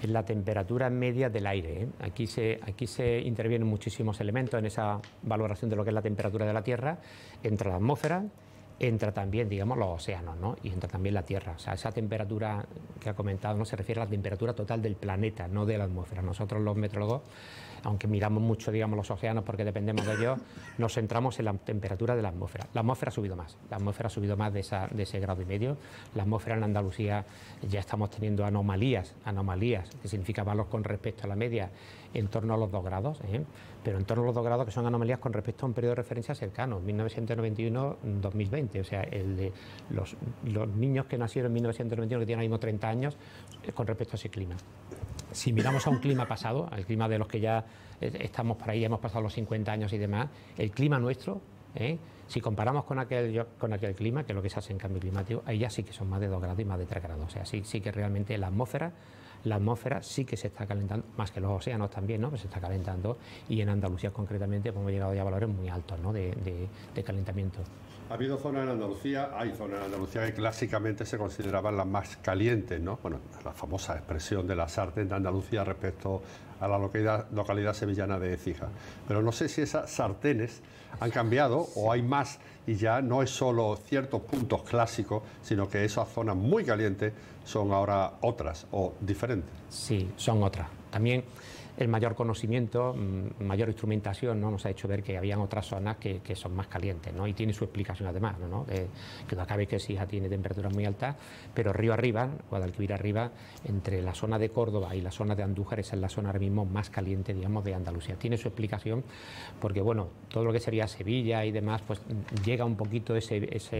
en la temperatura media del aire, ¿eh? Aquí se intervienen muchísimos elementos en esa valoración de lo que es la temperatura de la Tierra. Entra la atmósfera, entra también, digamos, los océanos, ¿no? Y entra también la Tierra. O sea, esa temperatura que ha comentado, ¿no?, se refiere a la temperatura total del planeta, no de la atmósfera. Nosotros los meteorólogos, aunque miramos mucho, digamos, los océanos porque dependemos de ellos, nos centramos en la temperatura de la atmósfera. La atmósfera ha subido más, de ese grado y medio. La atmósfera en Andalucía ya estamos teniendo anomalías, que significa valores con respecto a la media en torno a los 2 grados, pero en torno a los 2 grados que son anomalías con respecto a un periodo de referencia cercano, 1991-2020, o sea, el de los niños que nacieron en 1991, que tienen ahora mismo 30 años, con respecto a ese clima. Si miramos a un clima pasado, al clima de los que ya estamos por ahí, hemos pasado los 50 años y demás, el clima nuestro, si comparamos con aquel clima, que es lo que se hace en cambio climático, ahí ya sí que son más de 2 grados y más de 3 grados. O sea, sí que realmente la atmósfera sí que se está calentando, más que los océanos también, ¿no? Pues se está calentando, y en Andalucía concretamente pues hemos llegado ya a valores muy altos, ¿no?, de calentamiento. Ha habido zonas en Andalucía, hay zonas en Andalucía que clásicamente se consideraban las más calientes, ¿no? Bueno, la famosa expresión de la sartén de Andalucía respecto a la localidad sevillana de Écija. Pero no sé si esas sartenes han cambiado o hay más, y ya no es solo ciertos puntos clásicos, sino que esas zonas muy calientes son ahora otras o diferentes. Sí, son otras. También el mayor conocimiento, mayor instrumentación, ¿no?, nos ha hecho ver que habían otras zonas que son más calientes, ¿no? Y tiene su explicación además, ¿no? Que acabe que Écija tiene temperaturas muy altas, pero río arriba, Guadalquivir arriba, entre la zona de Córdoba y la zona de Andújar, esa es la zona ahora mismo más caliente, digamos, de Andalucía. Tiene su explicación porque, bueno, todo lo que sería Sevilla y demás, pues llega un poquito esa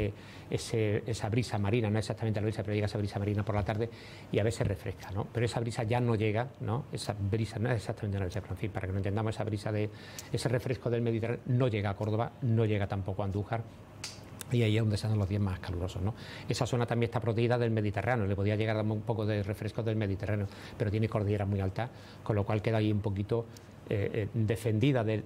brisa marina, no exactamente la brisa, pero llega esa brisa marina por la tarde y a veces refresca, ¿no? Pero esa brisa ya no llega, ¿no? Esa brisa no es exactamente una brisa, pero en fin, para que no entendamos, esa brisa ese refresco del Mediterráneo no llega a Córdoba, no llega tampoco a Andújar. Y ahí es donde se dan los días más calurosos, ¿no? Esa zona también está protegida del Mediterráneo, le podía llegar a dar un poco de refresco del Mediterráneo, pero tiene cordilleras muy altas, con lo cual queda ahí un poquito defendida del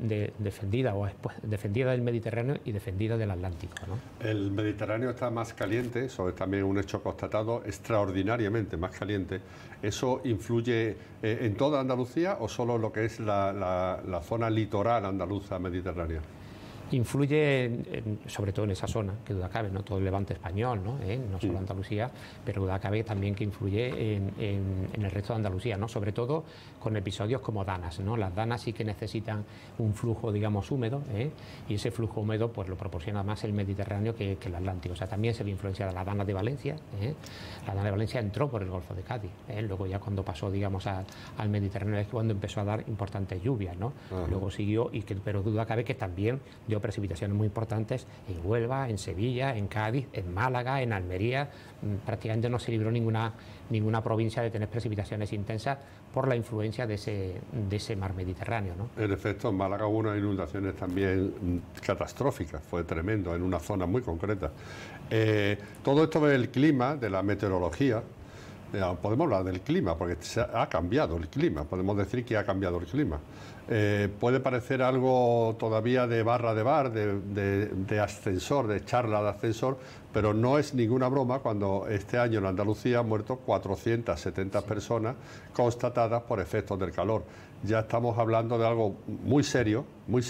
Mediterráneo y defendida del Atlántico, ¿no? El Mediterráneo está más caliente, eso es también un hecho constatado, extraordinariamente más caliente. ¿Eso influye en toda Andalucía o solo lo que es la zona litoral andaluza mediterránea? Influye sobre todo en esa zona, que duda cabe, no todo el levante español, ¿no? No solo Andalucía, pero duda cabe también que influye en el resto de Andalucía, ¿no? Sobre todo con episodios como danas, ¿no? Las danas sí que necesitan un flujo, digamos, húmedo, y ese flujo húmedo pues lo proporciona más el Mediterráneo que el Atlántico. O sea, también se ve influenciada la dana de Valencia, La dana de Valencia entró por el Golfo de Cádiz, luego ya cuando pasó, digamos, al Mediterráneo es cuando empezó a dar importantes lluvias, ¿no? Luego siguió, pero duda cabe que también dio precipitaciones muy importantes en Huelva, en Sevilla, en Cádiz, en Málaga, en Almería. Prácticamente no se libró ninguna provincia de tener precipitaciones intensas por la influencia de ese mar Mediterráneo, ¿no? En efecto, en Málaga hubo unas inundaciones también catastróficas, fue tremendo, en una zona muy concreta. Todo esto del clima, de la meteorología, podemos hablar del clima, porque ha cambiado el clima, podemos decir que ha cambiado el clima. Puede parecer algo todavía de barra de bar, de ascensor, de charla de ascensor, pero no es ninguna broma cuando este año en Andalucía han muerto 470 personas constatadas por efectos del calor. Ya estamos hablando de algo muy serio,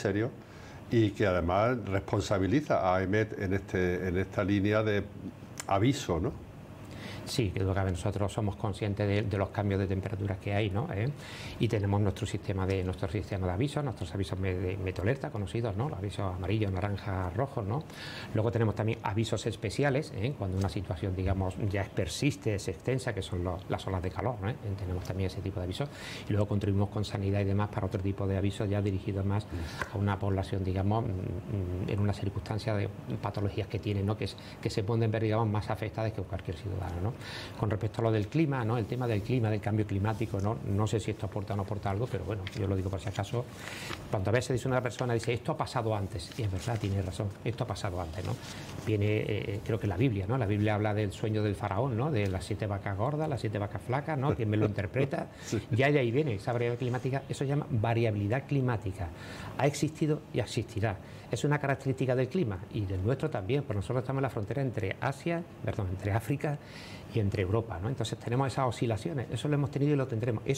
y que además responsabiliza a AEMET en esta línea de aviso, ¿no? Sí, que nosotros somos conscientes de los cambios de temperaturas que hay, ¿no? Y tenemos nuestro sistema de avisos, nuestros avisos meteoalerta conocidos, ¿no? Los avisos amarillos, naranjas, rojos, ¿no? Luego tenemos también avisos especiales, cuando una situación, digamos, ya persiste, es extensa, que son las olas de calor, ¿no? Tenemos también ese tipo de avisos, y luego contribuimos con sanidad y demás para otro tipo de avisos ya dirigidos más a una población, digamos, en una circunstancia de patologías que tienen, ¿no? Que se pueden ver, digamos, más afectadas que cualquier ciudadano, ¿no? Con respecto a lo del clima, ¿no? El tema del clima, del cambio climático, no sé si esto aporta o no aporta algo, pero bueno, yo lo digo por si acaso. Cuando a veces dice una persona, dice, esto ha pasado antes, y es verdad, tiene razón, esto ha pasado antes, ¿no? Viene, creo que la Biblia, ¿no? La Biblia habla del sueño del faraón, ¿no? De las 7 vacas gordas, las 7 vacas flacas, ¿no? Quien me lo interpreta, sí. Ya de ahí viene esa variabilidad climática, eso se llama variabilidad climática. Ha existido y existirá. Es una característica del clima y del nuestro también, porque nosotros estamos en la frontera entre África y entre Europa, ¿no? Entonces tenemos esas oscilaciones, eso lo hemos tenido y lo tendremos.